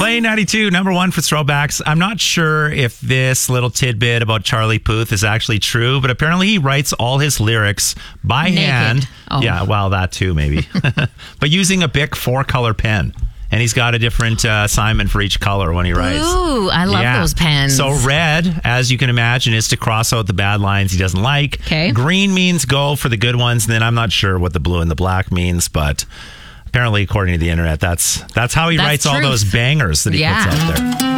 Play 92, number one for throwbacks. I'm not sure if this little tidbit about Charlie Puth is actually true, but apparently he writes all his lyrics by hand. Oh. Yeah, well, that too, maybe. But using a Bic 4-color pen. And he's got a different assignment for each color when he writes. Ooh, I love those pens. So red, as you can imagine, is to cross out the bad lines he doesn't like. Okay. Green means go for the good ones. And then I'm not sure what the blue and the black means, but apparently, according to the internet, that's how he writes all those bangers that he puts out there.